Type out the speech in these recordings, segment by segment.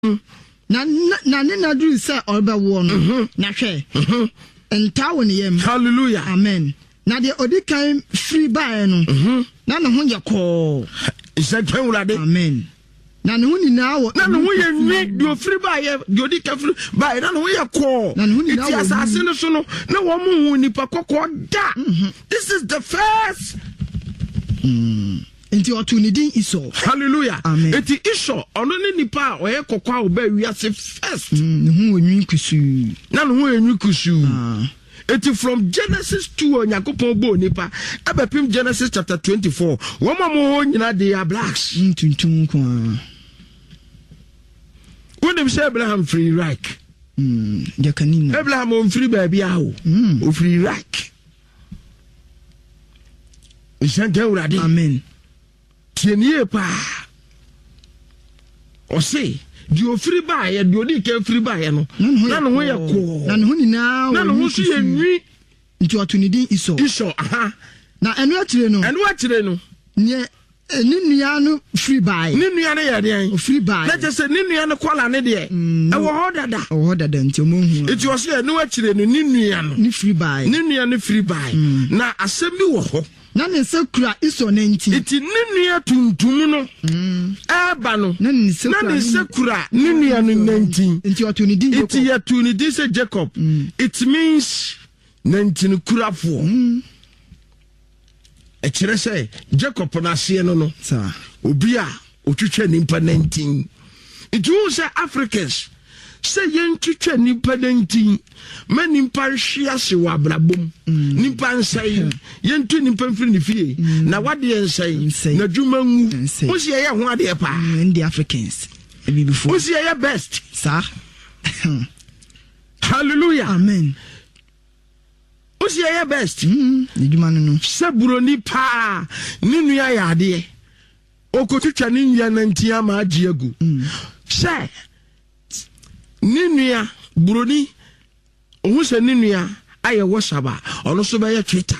na ne do say orba wo no na hwe enta wo ne yam hallelujah amen na de odi kan free buy no na ne ho yeko isa twawurade amen na ne ho ni na wo na ne ho ye nwi do free buy de odi kan free buy na ne ho yeko iti asase no so no na wo mu hu nipa kokko da this is the first Enti otunidin iso. Hallelujah. Amen. Eti iso ono ni nipa oye kokwa oba wiase first. Hu onwi kusu. Na no hu enwi kusu. Eti from Genesis 2 Onyankopon bo nipa abepim Genesis chapter 24. Womo mo nyina they are blacks. Tuntum kwa. When them say Abraham free Iraq. Jakanimo. Abraham on free baby awo. O free Iraq. Amen. Tienie pa o say di o free buy di odi ke free buy no na no ho ye ko na no ho ni na no so ye nwi nti otunidin iso aha na enu akire no ne nua no free buy ne nua no ye de free buy na je say ne nua no kwala ne de e wo ho dada nti mo hu iti o say enu akire no ne nua no ni free buy na asemi wo ho na ne sekura iso na nti iti ninu tuntum no eba no na ne sekura ninu no nti otunidi iti ya tunidi se Jacob it means nantin kurafo e kire say Jacob na se no sa obi a otwetwa nimpa nantin iti wo say Africans say yentwetwa nimpa nantin ma nimpa hwia se wa brabom nimpa nsai yentu nimpa mfiri ne fie na wade nsai na dwuma ngu wo se ye ho ade pa the Africans ebi before wo se ye best sa hallelujah amen wo se ye best dwuma no se buroni pa ni nua ya ade okotwetwa ne nua nantin ama agye agu se ni nua buroni ohun se ni nua aye WhatsApp ono so be Twitter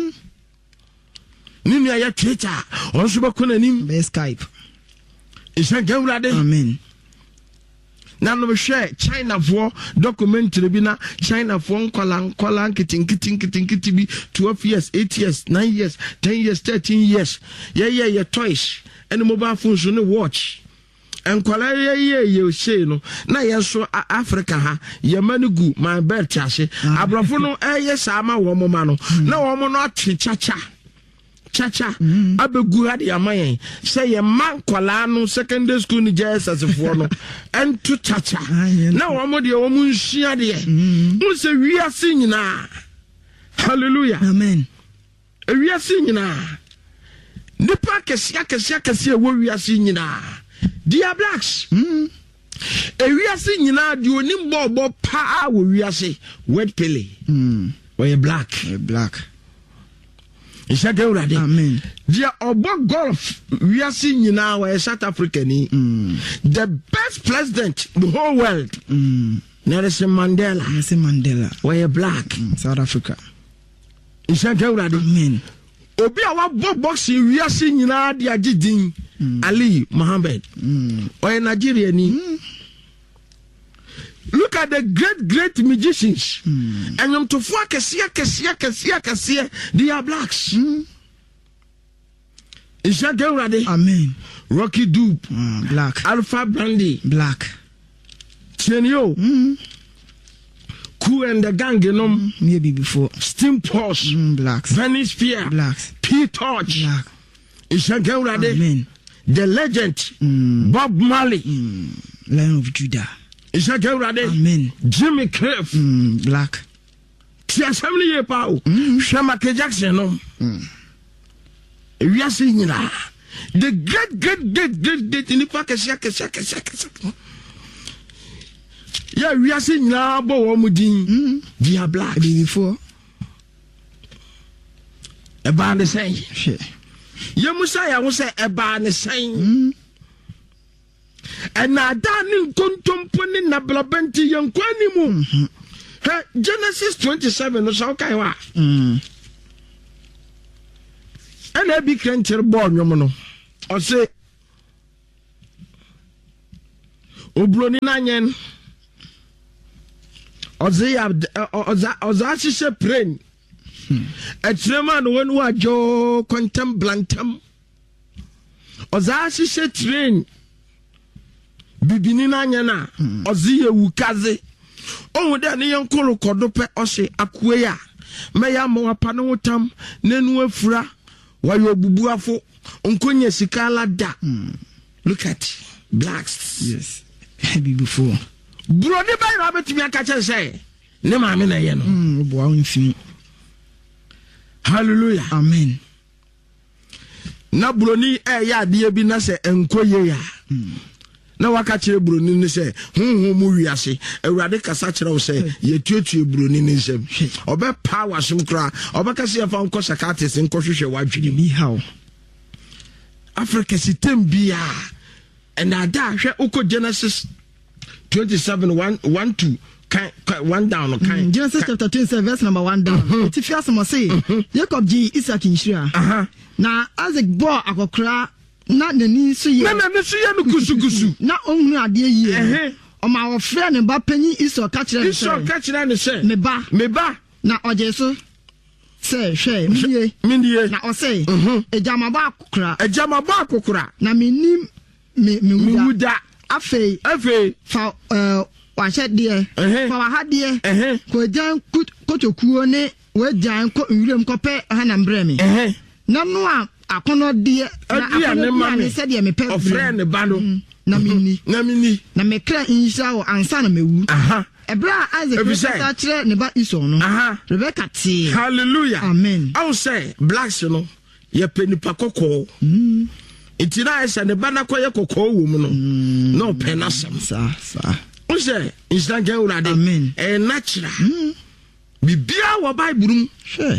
ni nua ya Twitter ono so be konanim be Skype isa gawrade amen na no share China for documentary bi na China for nkola kitin bi 12 years 8 years 9 years 10 years 13 years yeah toys and mobile phones no watch and kwala ye say no na yeso Africa ha ye manugu my bed chase abrafo no yes ama wo moma no na wo mo no atwe chacha abegu ha de amayen say ye man kwala no secondary school ni Jesus for no entu chacha na wo mo de wo mo nhia de mo se wiase nyina hallelujah amen wiase nyina nipa kesia wo wiase nyina Dear blacks, wiase nyina di onim bobo pa wo wiase wet pele we black isa gawrade amen dia obo golf wiase nyina we South Africa ni the best president the whole world Nelson Mandela we black South Africa isa gawrade amen obi a wa boxing wiase nyina di agidin Ali Mohammed or Nigeria ni look at the great magicians and them to fuck kesia they are blacks is that ready amen Rocky Dube black Alpha Brandy black Chenio Cool and the gang maybe before Steam Pulse blacks Venice Fear blacks P-Torch black is that ready amen the legend Bob Marley Lion of Judah is that ready amen Jimmy Cliff black ti assembly ye pa o Shema K Jackson no wiase nyina the great ni pa kesia ya wiase nyina bo wo mudin via black before e ba ne say ye musa ya wo say e ba ne say na da ni nkontompo ni na blabenti ye nkwani mu Genesis 27 no so kai wa ana bi krancher bo nwom no o say obroni nanyen oza sise brain etrema no wonu ajo quantum blantum oza sise train bibini nanyen na ozi ewukaze ohun de ne yenkolo kodope ose akue ya meya mo apane wotam nenu afura wayo bubuafo onkonye sikala da. Look at blacks. Yes. Heavy before. Brody by Robert me akache say. Ne ma me na ye no. Bo anfin. Hallelujah. Amen. Na broni ya de bi na se enkoye ya. Na waka kire broni ni se honhom mu wiase. Awurade kasa kire wo se ye tuetue broni ni nsem. Obe power sum kra. Obe kase ya fa nko sakatis nko hwehwe wadwene bi how. Africa system bia and ada hwe uko Genesis 27:1 to 1 down Genesis chapter 27 verse number 1 down. It feels some say Jacob G Isaac inshira. Na Isaac bo akokra na nani so ye. Na so ye no kusukusu. Na onhunu ade ye. O ma wo frɛ ne ba panyi Esau ka kyerɛ ne Esau ka kyerɛ ne sɛ me ba na oje so say hwe minie na o say ejamaba akokra na menim me wuda afei fa wa hye de fa wa ha de ko jan kotokuo ne wa jan ko nwurem ko pe ha na mbrɛ me na no a akono de na akono ne se de me pe ofre ne ba no na mini na me kra insha wo ansa na mewu Ebra Isaac Rebecca kire ne ba Esau no. Rebecca ti. Hallelujah. Amen. I will say blacks no ye penipa kokko. Itina ese ne ba na koye kokko wo mu no. No penasem. Sa. O say instant gen urade. Amen. Natural. Bibia wo Bible rum. Sure.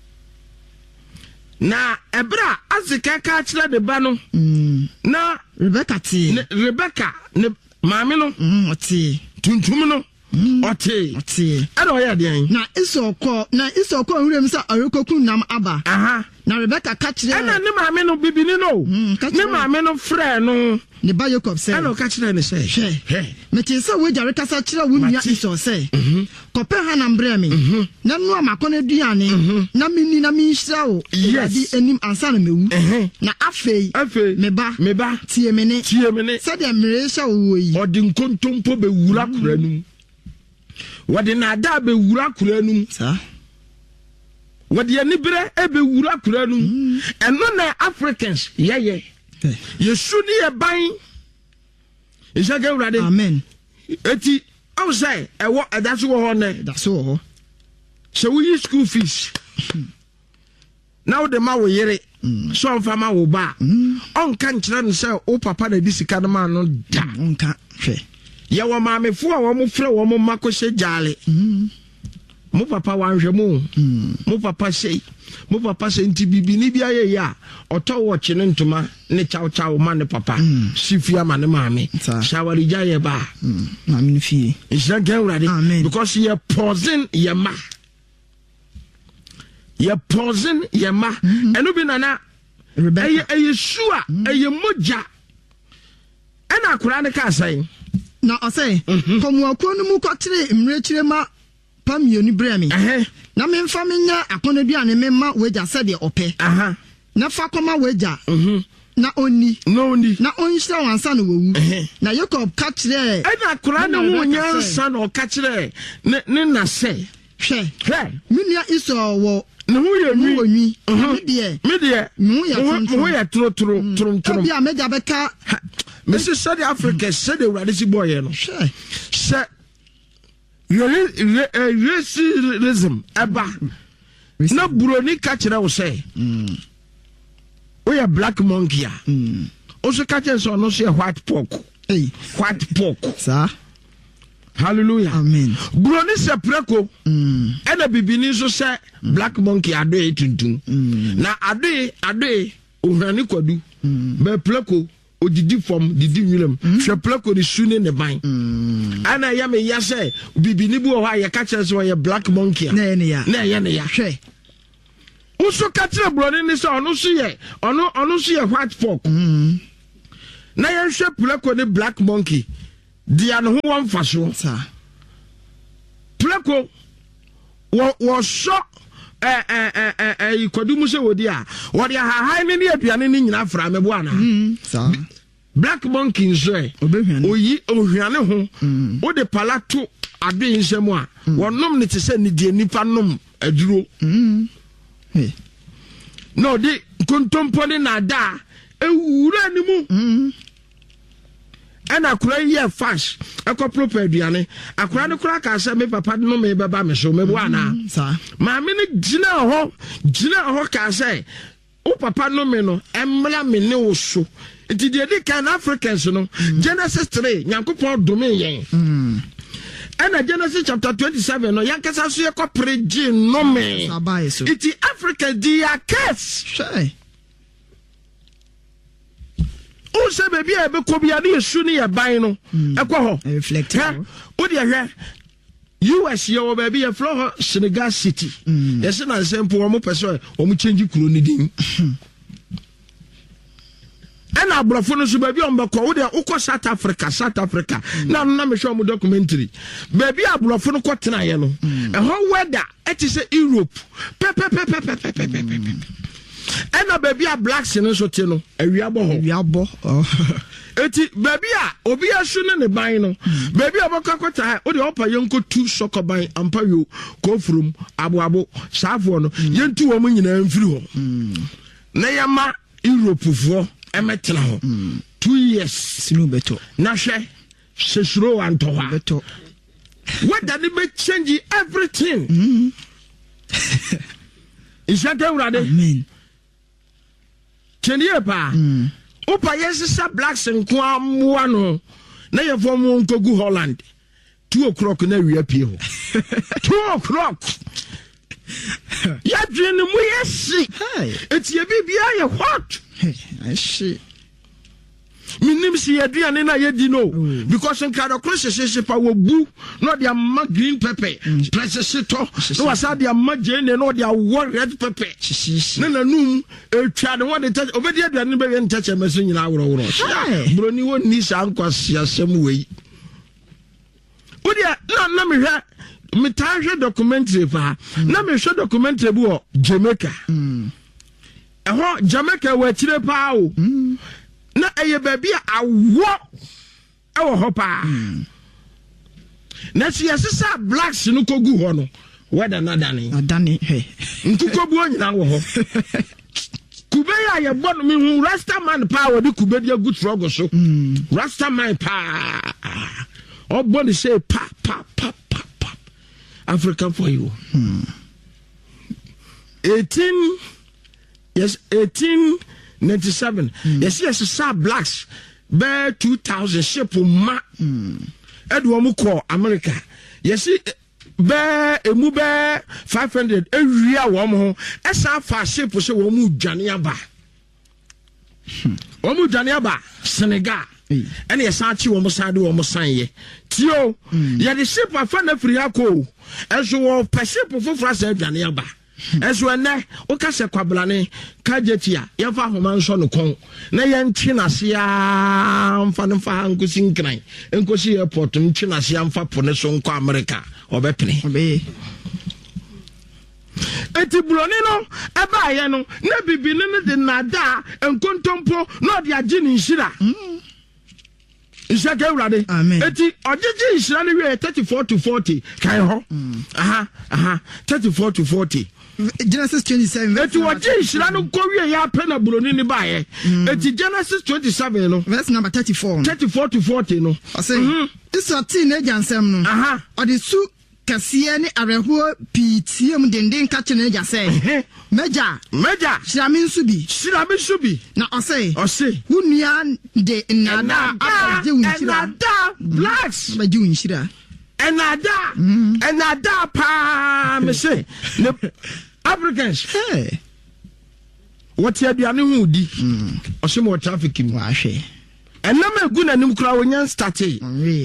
Na Ebra Isaac ka kire ne ba no. Na Rebecca ti. Rebecca ne maame no. Oti. Tuntum no. Oti. Ado ya den. Na Esau ko nwurem sa arekoku nam aba. Na Rebecca ka kire. Na ne maame no bibini no. Ne maame no frɛ no. Ne ba Jacob say. Ano ka kire ne say. Hwe. Me ti say we jare kasa kire wo nua Esau say. Kope ha na mbrɛ me. Na no amakɔ aduane. Na minni na minhyira wo. Adi enim ansa na mewu. Na afei me ba tie me ne. Say de mre hye wo yi. Odi nkontompo be wura kura num. Wadi na da be wura kura num. Sa. Wadi ani bere e be wura kura num. Eno na Africans ye. Yesu ni e ban. Isaka urade. Amen. Eti I will say that's what that's all. So we use school fees. Now the ma wo yere. So fama wo ba. On kan kire no say o papa na disika no ma no da. Onka hwe. Ye wo maamefo a wo mo frɛ wo mo makɔhye jale. Mo papa wanhwɛ mo. Mo papa sei. Mo papa se nti bibini bia ye ya. Ɔtɔ wo kye ne ntoma ne chaw ma ne papa. Sifia ma ne maame. Shawari ja ye ba. Maame ne fie. Insha Allah because ye poison ye ma. Ye poison ye ma. Eno bi nana Rebecca. Eye sua, eye moja. Ena akura ne ka sai. Na o say, komu akro no mu kwatire mrekire ma pamioni bremi. Na me mfa menya akono duane me ma weja se de ope. Na fa koma weja. Na oni. Na onhyira wansa na wowu. Na Jacob ka kire. Ena akura ne hu nyansa na o ka kire ne na se. Hwe. Minia Esau wo ne hu ye nwi. Me de. Mu ye tro. Obi a meja beka Mrs. South Africa said the Radisi boy, no. Sir, racism, Abba. No Bruni catcher will say. We are black monkey. Also, catchers are not say white pork. White pork, sir. Hallelujah. Amen. Bruni se preko. And a bibini so say black monkey ade tuntum. Na ade uhrani kwadu. Be preko. Odidi form didi nwilem hwe plako ni sune ne ban ana ya me ya se bibini bu ho ya ka kire so ya black monkey na ya hwe uso ka kire broni ni so onu so ye white pork na ya hwe plako ni black monkey dia no ho wamfaso pleko wo so ikodumu se wodi a wo de ha ne aduane ni nyina fra mebo ana black monkey nso oyi ohwiane ho wo de palato ade nsemu a wonom ne te se ne die nipa nom aduro no de kontompo ne na da ewura ni mu and akura ye fast akopro aduane akura ne kura ka se me papa no me beba me so me bo ana ma me ne gina ho ka se o papa no me no emla me ne wo so enti de kan Africans no Genesis 3 Nyankopon dome yen and Genesis chapter 27 no yankasa so ye kopre gi no me iti Africa dia case shy o se baby e be ko bia na yesu ne ye ban no ekwo ho reflect o de hwe US ye wo baby e flow Senegal City yes na sempo wo mo pese wo mo change kuro ni din ena abrofo no so baby o mbekọ wo de ukọ South Africa na me hwe mo documentary baby abrofo no ko tena ye no ho weather it is Europe ena baby a blacks no so te no awiabo eti baby a obi asu ne ban no baby a bokakota o de opa yenko tu sokoban ampayo ko from aboabo saafo no yentu wo nyina mfiri ho na yama Europe fo emetena ho 2 years sinu beto na hwe sesuro antoha beto what that be change everything is that urade amen Chenie pa opa yesisa blacks nko amwa no na ye fo mo nkogu Holland 2 o'clock na wi apie ho 2 o'clock ya dwene mu yesi etie bibia ye hot I see minim si aduane na ye di no because nkado cross pa wo bu no dia ma green pepper press to no wasa dia ma jene no dia war red pepper na num etwa de won de obedi aduane be yen tache meso nyina woro broni woni sa nkwasi asem wei odia na me hwe me tanhwe documentary pa na me hwe documentary bu o Jamaica Jamaica wa chire pa o na eye baby awo ewo ho pa na siyasa blacks no kogu ho no weda na dani he nkukobu onyina wo ho kube ya ye bon mi hu rasta man pa wo de kube dia good struggle so rasta man pa oboni say pa Africa for you 1897 yes sa blacks be 2000 ship ma edu omu ko America yes be emu be 500 ewia wo mo esa fa ship so wo mu dwane aba Senegal ene yesa chi wo mo sade wo mo sanye tio ye de ship afa na firi akọ enso wo pe ship fofora sa dwane aba enso ene o ka se kwablane ka jetia ye fa homa nso no kon na ye ntwe na se a mfa nkosi nkran nkosi airport ntwe na se mfa po ne so nko America obepene eti broni no eba ye no na bibi ne de nada enkontompo no de age ni nhira Isaka urade eti ojeje nhira ne we 34 to 40 kai ho 34 to 40 Genesis 27 eti ojeje nhira no ko we ya pena broni ni ba ye eti Genesis 27 no verse number 34 to 40 no I say isa teenager nsem no odi su kasiye ni areho pitiem denden ka chene ja say meja shiramin subi na ose hunua de nada abaje unshira blacks abaje unshira enada pa me say Africans what you aduane hu di ose mo traffic mi wa hwe enam egu na nim kura onyan start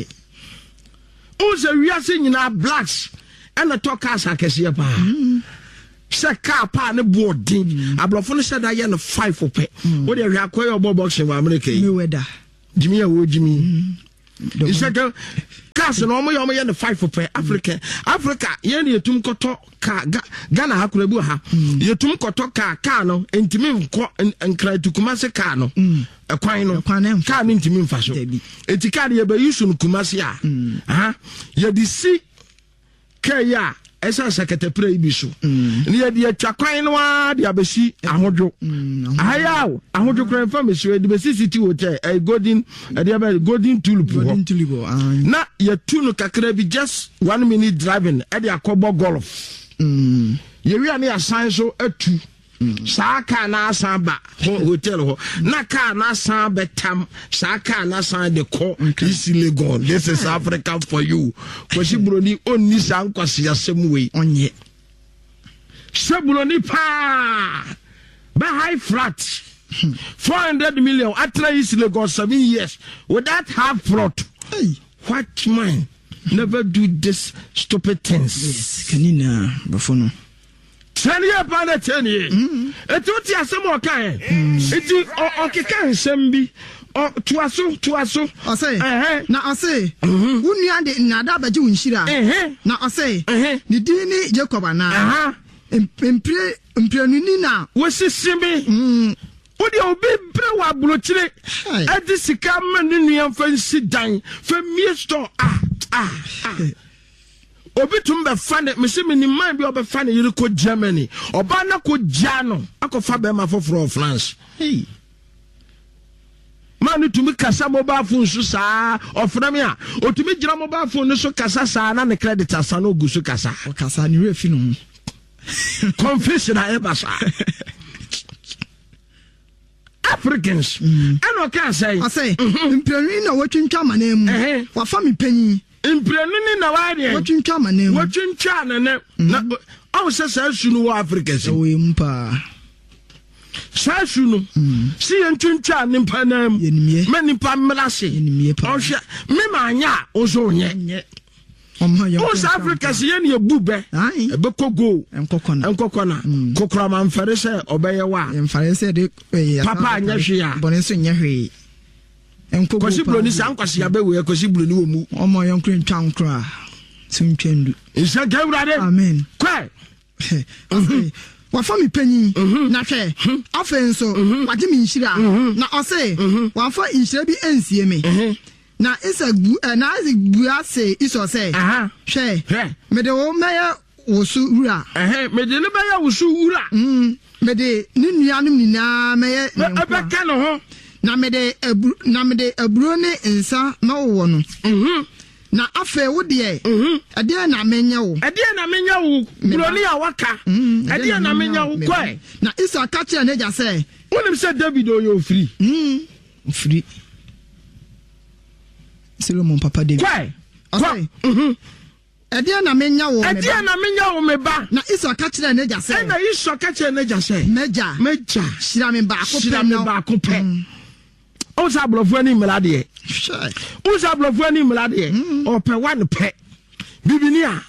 Oze wiase nyina blacks and the talkers akese pa se car pa ne boarding ablofo no said I no 5 for pay wo de hwa koyo boxing wa America me weather Jimmy wo Jimmy Isaka cars no mo yom ye the 5 per Africa ye na yetum koto ka Ghana hakurabu ha yetum koto ka no entimi nko enkra tukumase ka no ekwan no ka no entimi mfa so etika ye be yusu no kumase a ye di si ka ya esa sekete pre bi so ni ye di atwakwan no a di abesi ahodwo ayaw ahodwo kran fa mesu di besi city hotel golden tulip na ye tunu kakra bi just 1 minute driving e di akobo golf ye wi ani asan so atu saa ka na asan ba hotel ho na ka na asan betam saa ka na asan de ko isi Legon. This is Africa for you. Koshi broni onni san kwase asem we onye sebuloni pa ba high flat 400 million atra isi Legon 7 years without half plot. What man never do this stupid things. Yes, kanina bafono 10 years upon 10 years. Etuti asemo kan. Eti okeka nsembi. Tuaso. Ose. Na ose. Unua de nada baje unshira. Na ose. Ni dini Jacob ana. Emprenu na. Wosisimi. Odi obi bre wa blochire. Edi sika man ni nuam fansi dan. Fa mie store. Obi tumbe fane mesemi ni man bi obe fane yiri ko Germany oba na ko jano akofa be ma foforo France man tumi kasa mobile phone so saa ofra me a otumi gira mobile phone so kasa saa na ne credit asa na oguso kasa ni refi no confession a ebasa Africans eno kan say mprenu na watwintwa manam wa fa me panyi imprenu ni na wade watwintwa manam watwintwa na awu sesa sunu wa Africa se we mpa sa sunu si entwintwa ni mpa nam me nipa mlase ohwe me manya ozo nye South Africa se ye ne ebube ebe kogo enkokona kokora man fere se obeye wa fere se de papa anya hwe a bone so nya hwe enko kosi bloni san kwase ya be we kosi bloni wo mu omo yonkren twankra suntwendu isa gawrade amen kwa wa fami panyi na hwe afenso waje mi nhira na ose wa fa nhira bi ensie me na isa na ase iso say hwe me de wo meya wosu wura me de ne meya wosu wura me de ni nuanum nyina meya ebeka no ho na me de aburo ne nsa na wo no na afa wo de ade na menya wo broni a waka ade na menya wo kwai na isa ka kire na ja say wonim say David oyo free free Solomon papa David kwai ade na menya wo me ba na isa ka kire na ja say na isa ka kire na ja say meja shira me ba ko pe Osa blofo ni mlade Osa blofo ni mlade ope one pe bibinia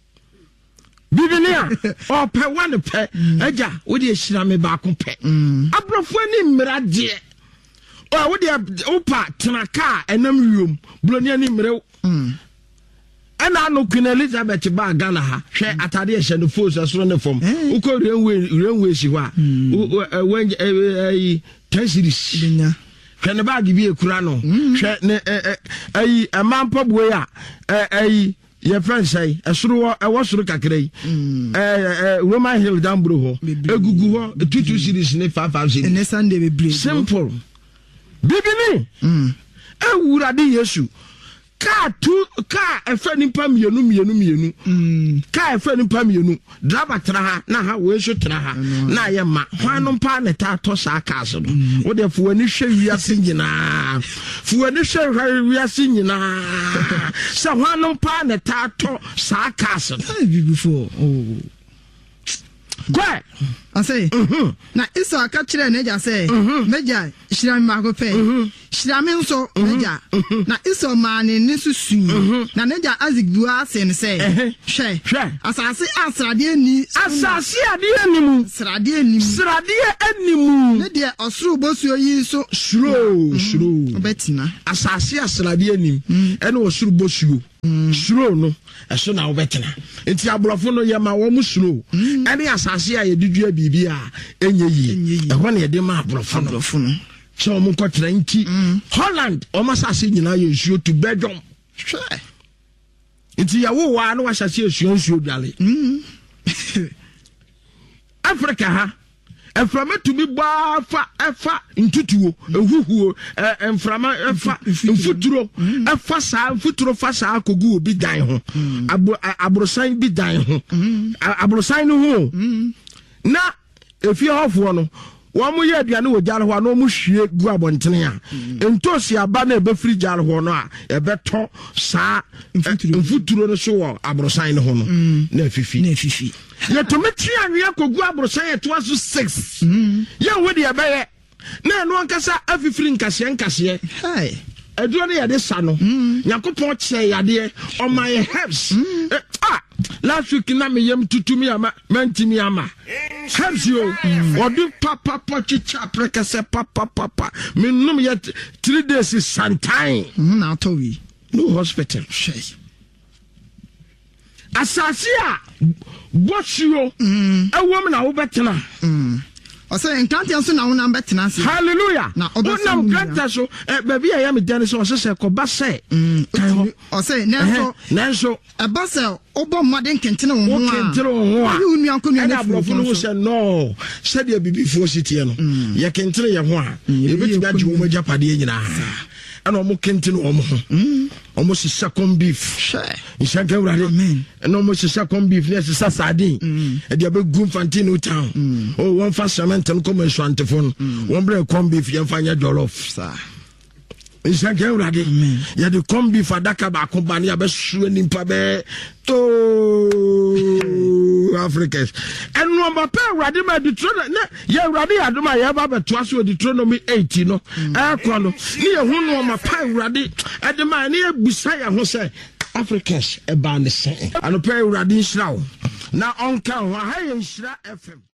ope one pe eja wo de hira me ba ko pe ablofo ni mlade o wo de opa tenaka enam wiom blonia ni mrew ana no Queen Elizabeth ba Ghana ha hwe atade ye hye no force asoro ne fom uko renwe si ho a when tensiris binya hwene bag bi ekura no hwe ne ayi amampa boy a ayi ye friend say esoro ewo soro kakra yi Roman Hill down bro ho egugu ho 22 series ne 55 series ne Sunday be break simple bibini ewura de Yesu ka efe nipa mienu ka efe nipa mienu driver tra ha na ha we so tra ha na ye ma hwanu pa ne ta to sa ka so no wo de fu ani hwe wiase nyina sa hwanu pa ne ta to sa ka so before kwa say na Esau ka kire na ja say meja hira me mako pe hira me nso meja na Esau ma ne susu na neja azigua ase ne say hwe asase asrade ani asase ade animu srade animu ne de osuru bosuo yi so shuro betina asase asrade anim ene osuru bosuo shuro no eso na obetina enti abrofo no ye ma wo mu shuro ene asase a yedidua bibia enye yi ehwo na yede ma abrofo no so mo kotra nti Holland o masase nyina ye nsuo to Belgium enti ya wo wa no wasase nsuo dwale Africa ha eframa to be efa ntutuo ehuhuo enframa efa mfuturo efa sa mfuturo fa sa akogu obi dan ho abrosan bi dan ho abrosan no ho na efi hofo no wo mo ye aduane wo jare ho na mo hwie gu abontene a entosi aba na ebefiri jare ho no a ebeto sa mfuturo no so wo abrosan no ho no na afifi ye to metri anwe akogu abrosan ye to aso 6 ye wo de abaye na no ankasa afifiri nkase aduro ne yade sa no yakopon kye yade o my herbs last week na me yam tutumi ama mantimi ama herbs yo odu papa chicha prekase papa me num ye 3 days santain na to wi no hospital asase a bosuo ewom na wo betena Ose enkantia so na wona betena se hallelujah na onam kanta so baby ya me dan so se koba se ose nanso eba se obo mmade nkentene wo ho a you nua nkonu na brofo no se no se de bibifo sitie no ye kentene ye ho a ye beti ga jiwo majapade nyina ana omo kentene omo ho omo si second beef insha Allah amen ana omo si second beef ne se sardine e de be gu Fantino town one fast cement and come so antefon one bread corn beef ye fanya jollof sa insha Allah amen ya de corn beef adaka ba ko ba ne ya be su nimpa be to Africans and no mapa urade ma Deuteronomy na ye urade adoma ye ba beto aso Deuteronomy 80 no akwa no ne ye hu no mapa urade adema ne ebusa ya ho se Africans e ba ne se anopa urade nhyira wo na onka ho ha ye nhyira FM